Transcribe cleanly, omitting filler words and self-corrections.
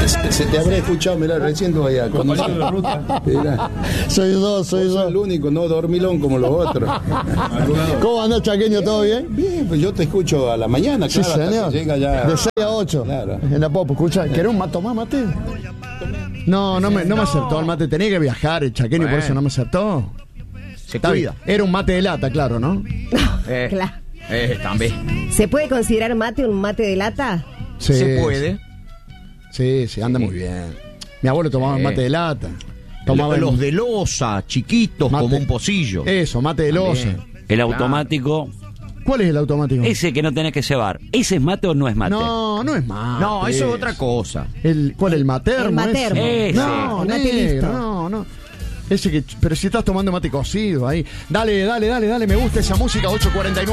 Se te habrá escuchado, mirá, recién tú allá. Soy yo. Soy el único, no dormilón como los otros. ¿Cómo andás, chaqueño? ¿Todo bien? Bien, pues yo te escucho a la mañana, Sí, claro, señor. llega ya. De 6 a 8. Claro. En la Popo, escucha. ¿Querés un tomás mate? No me aceptó el mate. Tenía que viajar el chaqueño, por eso no me aceptó. Se Está cuida. bien. Era un mate de lata, claro, ¿no? Claro. También. ¿Se puede considerar mate un mate de lata? Sí, Se puede. Sí, anda muy bien. Mi abuelo tomaba mate de lata. Tomaba Los de loza, chiquitos, mate, como un pocillo. Eso, mate de loza. El automático. ¿Cuál es el automático? Ese que no tenés que cebar. ¿Ese es mate o no es mate? No es mate. No, eso es otra cosa. ¿Cuál es el matermo? El matermo. Ese? Ese. No, El mate negro, listo. no. Ese que, pero si estás tomando mate cocido ahí. Dale, me gusta esa música, 8:49.